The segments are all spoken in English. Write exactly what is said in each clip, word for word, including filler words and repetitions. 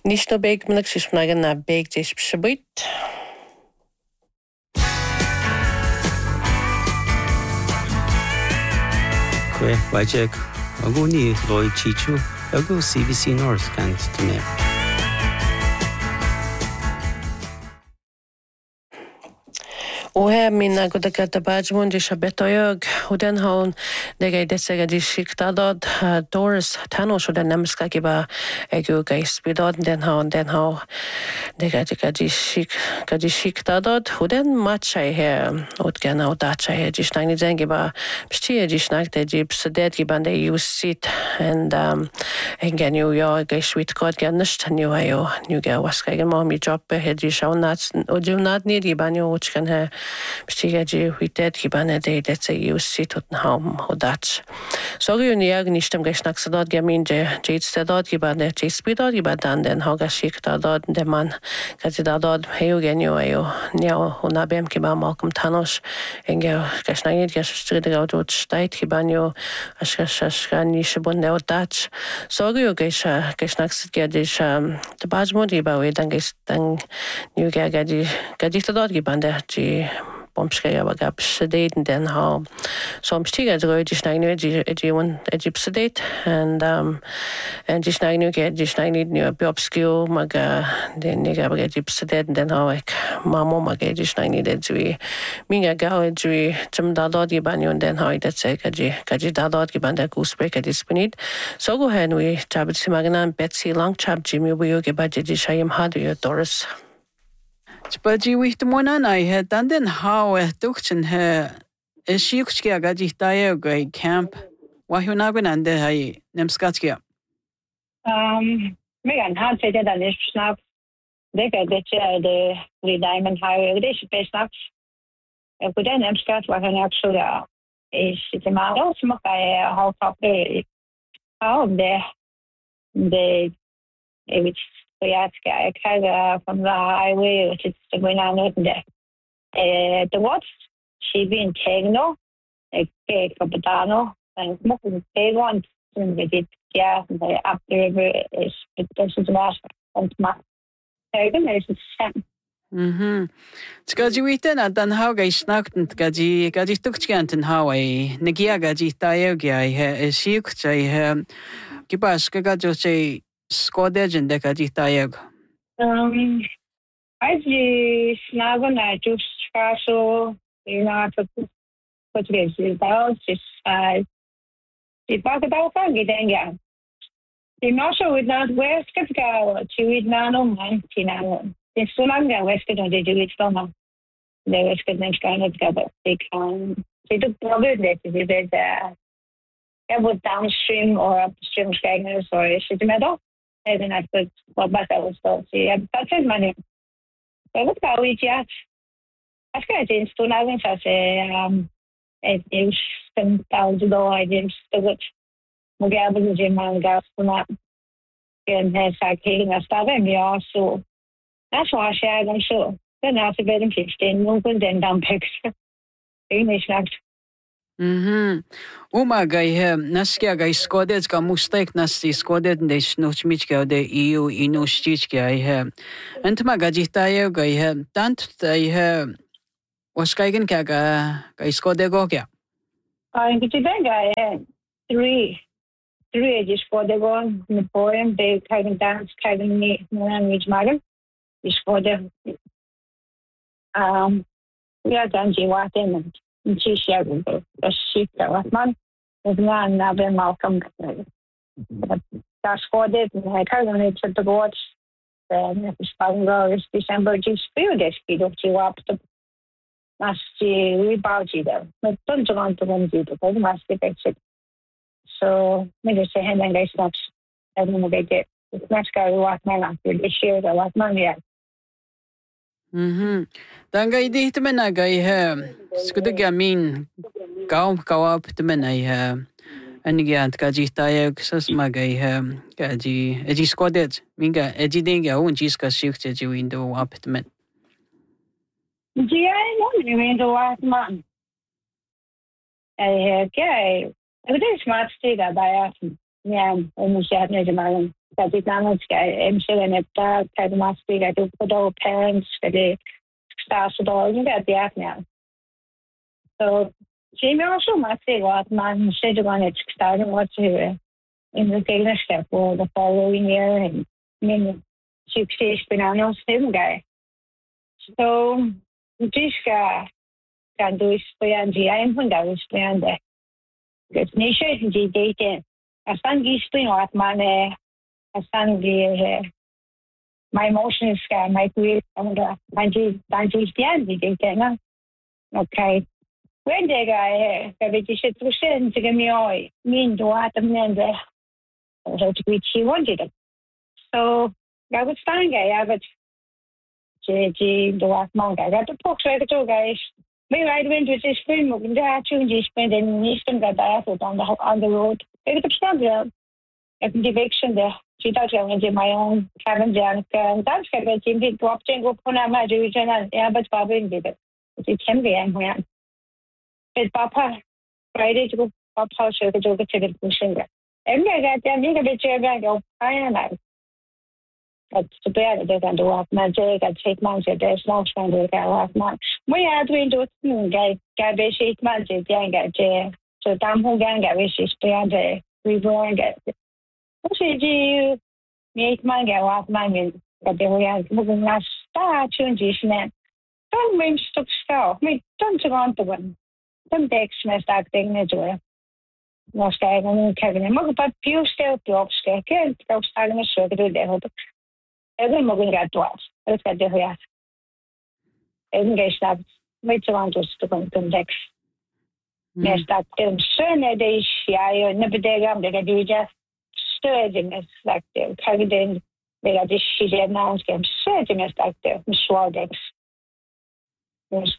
Nishno beg milik shishmnagan na beg jesh pshibit. Kwe wajek aguni Lloyd Chichu agu C B C North kant tme. Och här mina goda katta bajmon de shabetoyog och den har det är det säger de skiktadad Doris Thanos och den nämska kiba egu gaispidad den har den har det är det de skik de skiktadad och den matcha här och gärna och dacha här de snägni den kiba pstie de snägte de psedet kiba det ju sit and um ingen ju jag gaisvit kod ganst nu ayo nu ga waskagen mami job här de shaunat och du nat ni de banyo och kan här Pstigaji huited hibane de detsa yusi Tottenham hodach. Sorry ni ag nishtem geshnak sadad gamin je jid sadad hibane je spidad hibadan den haga shiktadad de man kadidadad heyu genyo ayo niao honabem kiba malkum tanos enge geshnagid geshstridiga dot stait hibanyo ashashashka nishbunde hodach. Sorry gesha geshnak sidgadish de bajmodi ba wedan gestan new gadi gaditadad hibande ji Bombskaya bagab sedate and then how so I'm still at the Disney G one Egyptidate and um and Disney new get Disney need new Bobskill maga then nigga bagab Egyptidate and then how like mamo maga Disney needed to minga gawe to zum dadod gibanyo and then how that's like gaji gaji dadod gibanda goosebreak at this point so go ahead we tabit simagana Betsy long chap Jimmy we gibaji shayim hadu your Doris Spaji wicht monan I had done then how a duction her a shikska gaditayo gray camp. Wahunagan and the hay Nemskatskia. Um, Megan had said that this snap. They got the the diamond highway. They should pay snaps. If we then Nemskat was an actual is the model, smoke a whole top how the the which Koyatska, Kaga from the highway, which is going on there. Uh, the watch, she being Tegno, a cake of Badano, and smoking the one, and we did, yeah, the up the river is this is the last one to my Tegan is the same. Mhm. Skaji witen at dan how gay snacked gaji gaji tukchant and how I Nagia gaji tayogia is shikchay Kipas Kagajo say Skodej and Dekaji Tayag. Um, I see Snagon, I took Scasso, you know, to put this out, just uh, the Bakadaka, Gidanga. The Marshal would not West Kafka, to read Nano, Mantina. In Sulanga, Western, they do it from them. The Western kind of gather. They can, they took probably that if there's a would downstream or upstream stagners or a sheet metal. And then I put what but I was told see that's his money. So look how we chat. I got in to having such a um it is some thousand dollars I didn't so good Mugabe Jim and gas from that and has like taking a stuff and we also that's why I shared I'm sure. Then after bed and fifteen moving then down picture. English next. Mhm. Uma gai he naskia gai skoded ka mustek nasti skoded de snuchmichka de E U inushtichka he. Entma gajitayo gai he tant tai he waskaigen ka ga gai skodego kya. I get guy three three just for the one in the poem they kind of dance kind of me language matter is for the um we are done jiwaten and she shared the sheep that was man is not another Malcolm that's for it and I kind of need to watch then it's probably December just feel this speed of you up to Nasti ribauji there. But don't want to run it because must be fixed. So maybe say hand and guys not I don't know they get it's not scary what man after this year the what man yeah. Mhm. Danga idi hitmena gai he skuduga min kaum kawap tmena he anigiant kaji tayek sasma gai he kaji eji skodet minga eji denga un jiska shikte ji window aptmen. Yeah, I know you mean the last month. Okay. It is smart stiga by us. Yeah, and we share no man. dat dit namens gij M C en het daar bij de maatschappij dat ook voor de parents voor de staatsdorgen dat ja nou. So zie me also maar zeggen wat man zegt dan het starten wat ze in de volgende step for the following year and min success benano same guy. So dus ga kan dus bij die een van dat spelen de. Dus niet zo die daten. Asan gisting wat man asan die my emotions ga my create onda danji danji stian die daten na. Okay. When they guy dat weet je het procent te gemoi min doat amende. So to be she wanted it. So I was fine guy I was je je doat manga dat de box werkt ook guys. We ride into this film of the changes spend in Eastern Gaddafi on the on the road. Ik heb staan wel. Ik heb die weekend daar. Zie dat wel in my own cabin daar. En dan heb ik in die drop thing op van mijn region en ja, but Papa in dit. Het is hem weer en het Papa Friday to Papa zo dat ook het het misschien. En ik ga daar niet een beetje bij op. Ja, nou. Dat is beter dat dan door maar zeg dat zit man zit er snel van de gaan maar maar ja doen dat guy guy basic man zit ja guy zo dan hoe gaan guy is is bij de reborn guy dus je niet man guy wat man dat de ja moet naar sta changes net dan mijn stuk stel met dan te gaan te doen dan tekst met dat ding net door was kijken en Kevin maar op puur stel op steken dat staan met zo dat de hoop Every morning got twice. Let's get the hair. Every day stop. Wait till I'm just to come to next. Yes, that film. Soon they shy. Never day I'm going to do just sturging as like the Canadian. They got this shit announced game. Sturging as like the Schwardex. Yes.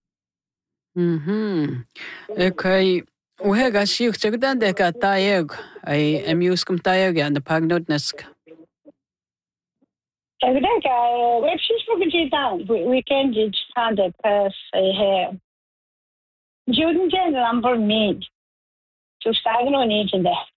Mhm. Okay. Uhe gashi ukchagdan deka tayeg. Ay amuse kum tayeg and the pagnotnesk. Ik denk, uh, we hebben sinds we gedaan. We kennen dit van de pers. Juden zijn een amper meet. Zo staan we niet in de.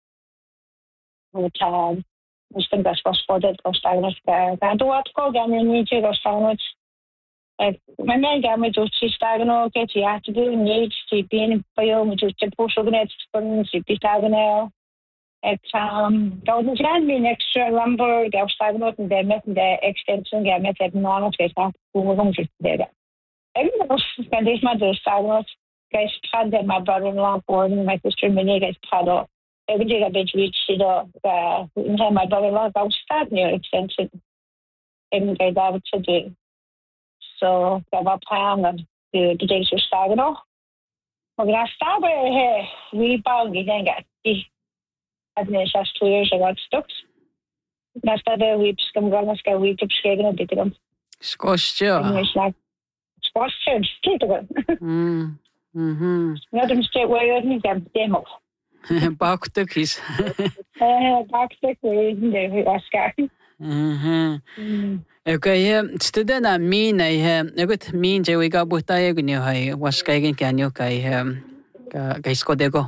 Het misschien best wel voor dat we staan we. Dan doen we het ook dan niet zo staan we. Mijn man gaat met ons staan we ook. Het ja te doen niet. Die binnen bij jou met ons te pushen net van die staan we. Het um dat is dan een extra lumber dat staat nog in de met de extension ja met het normaal gestaan hoe we het doen. En dat kan dus maar dus staan nog guys had that my brother-in-law born my sister Minnie guys had every day I bet you see the uh my brother-in-law that start near extension en guys dat wat te doen. So dat was plan de de deze staan nog. Maar daar staan we we bouwen die dingen die Adnes as two years ago stocks. Nasta de whips come ganas ka whip skegen og dit om. Skostja. Skostja stitter. Mm. Mhm. Ja, dem sted hvor jeg ikke dem demo. Baktukis. Eh, baktuk det er skak. Mhm. Okay, studena mina he, egot min je wiga butay gnyo hay was kaygin kanyo kay ka kay skodego.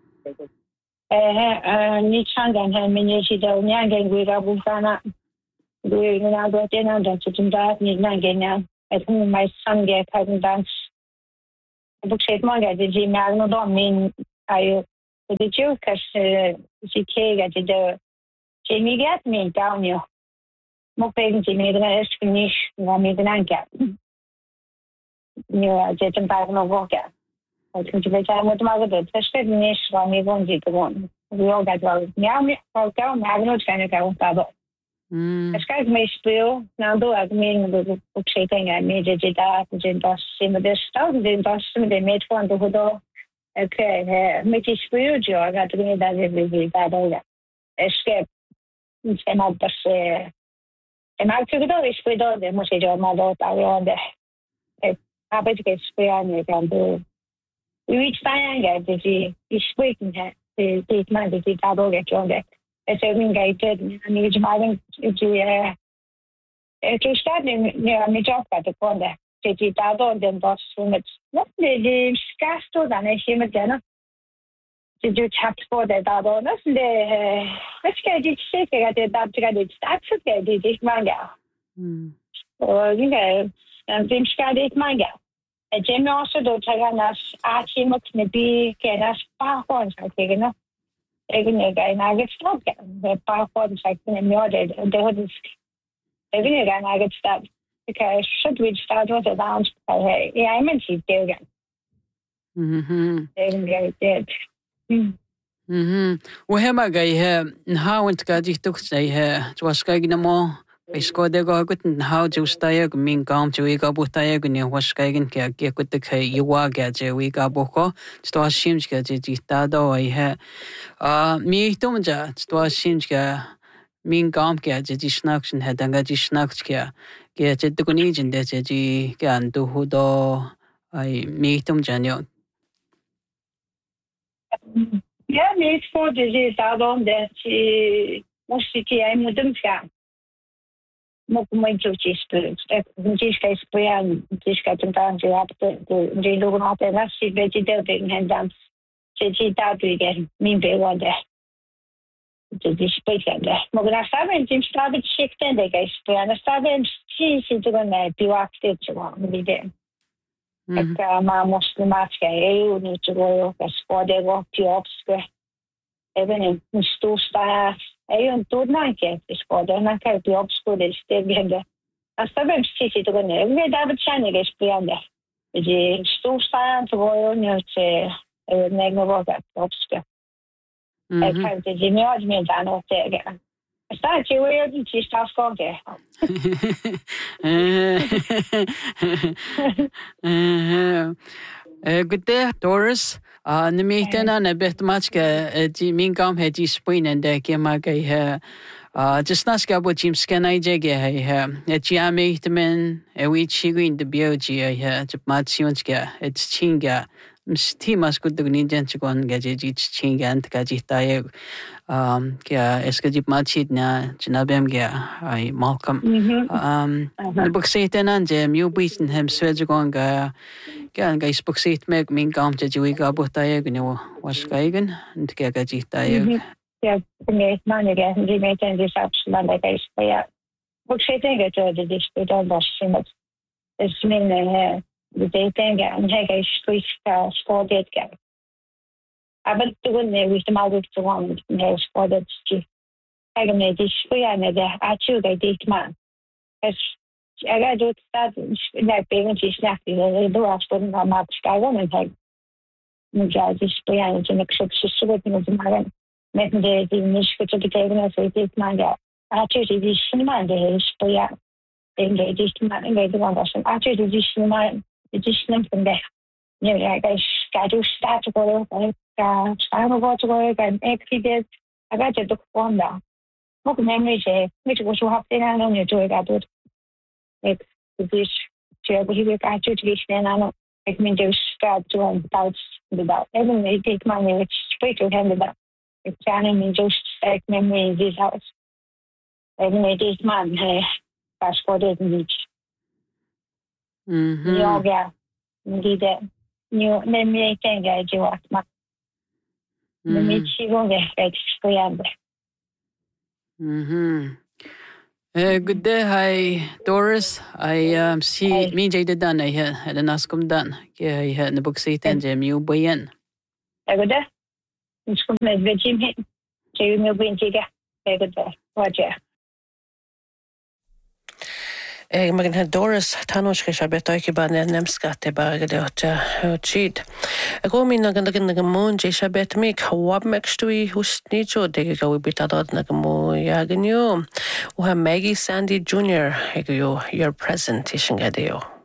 Eh, niet van dan hij meneer zit al niet aan gaan weer op gaan. Doe je nou dat en dan dat het inderdaad niet naar gaan. Het hoe mijn zoon gaat gaan dans. Ik heb gezegd maar dat je maar nog dan min hij de jokas ze kijken dat de je niet gaat min down je. Moet even je met de is finish maar met een aankijk. Ja, dat een paar nog ook. Ik moet je weten, moet maar dat het is niet van mij gewoon zitten gewoon. We all got wel. Ja, maar ook wel, maar nooit zijn ik al dat. Mm. Het gaat mee speel. Nou, doe ik meen dat ik ook zeg dingen mee dat je daar dat dat sim de stad de dat sim de met van de hodo. Oké, met die speel jo, dat ik niet dat we we daar dan. Escape. Niet en dat is eh en ik zeg dat is speel dat moet je maar dat al de. Ik heb het speel niet kan doen. We staan ja, dus die spreken het. De de man die dat ook het jongen. Het is een gated en je maar het je het is staat in ja met job dat de konde. Het is dat ook dan dat zo met wat de de skasto dan is je met dan. Did you tap for the dado? That's the let's get it shake at the dad to get it. That's okay. Did it manga? Or you know, and then got it manga. A gem also do Taganas, Archie McNibby, get us far horns, I think, you know. Even again, I get stopped. The far horns, I can ignore it. They would even again, I get stopped because should we start with a lounge? Hey, yeah, I meant to do again. Mhm. Even very dead. Mhm. وهما جاي نحاول تقاعد تقصي ها تواسكاي نمو إسكودة قاعد نحاول جوستايا من قام جوي قابو تايا قني واسكاي قن كيا كيا كنت كي يوا قاعد جوي قابو كو تواصيم جا جي تادا ويها آه ميتوم جا تواصيم جا من قام كيا جي شناكشن هدانجا جي شناكش كيا كيا جد قني جنده جي كان دوه دو أي ميتوم جانيو. Ja, niet voor de zin daarom dat je moest ik je moet hem gaan. Moet ik mijn zoetje spelen. Het is geen spelen. Het is geen tentaan. Je hebt de de lopen altijd als je weet je dat ding en dan zit je daar weer min bij wat het is spelen. Maar dan staan we in het straat het schikt en dat is spelen. Dan staan we in zie je toch een biwaak dit zo met die. Ik maar moest maar kijken hoe het zo is. Voor de wat jobs. Even in stoelsta. Een toernooi is voor de dan kan je op school is tegen. Als dat een stukje te doen. We daar het zijn is spelen. Die stoelsta gewoon niet eh nee maar wat op school. Ik heb het niet meer meer dan op tegen. Staat je weer die is tas komen. Good day, Doris. Uh, Nimitena na betmachka di mingam hedi spin and de kemaga ha. Uh, just naska bo Jim Scanai jege ha. E jiame hitmen e wi chigu in the bioji ha. Japmatsionska. It's chinga. Mstimas good the ninjan chikon gaji chinga and kajitaye. Um, kya eska jipmachid na janabem gya. I Malcolm. Um, the book say tenanje, you beaten him swedgonga. Gan guys book seat meg min gam te jui ga botayeg no was gaigen and kya gajitayeg. Ja, nee, man again, die met en die saps man dat is. Ja. Book say tegen het de dis dat was met is min eh de dating en hij is street sport dit ga. Aber toen nee, we maar ook te want nee sport dat ski. Hij met die spoja met de achu ga dit man. Es I got to start like being just like the door after the map sky woman like ja dus ja het is ook zo soort van maar met de die niet goed te betekenen voor dit maar ja actually die cinema de is ja en de dit maar en de one was actually die cinema het is niet van weg ja ja ik ga dus start te worden ik ga samen wat worden en ik zie dit ik ga het ook wonder ook memories hè weet je wat zo heb ik aan het doen dat ik dus heb hier weer uitgelegd en dan ik ben dus start to on thoughts about even ik take my which straight to hand that ik kan niet dus ik memory in this house even ik take man hey passport is niet Mhm. ja ja die de nieuw memory kan ga je wat maar niet gewoon weg ik spelen Mhm. Uh, good day, hi Doris. I um, see me jay dan I ha had an askum dan. Yeah, I had the book say ten jam you boyen. goed hè dus komt met de gym heen je moet ben je goed wat ja Eh, magin had Doris Tanoshke Shabetoiki ban nemskate bagade chid. A gomin na ganda ganda gamon je shabet mik hawab mekstui hustnicho de go bitadot na gamo yaganyo. Uha Maggie Sandy Junior Ego your present ishingadeo.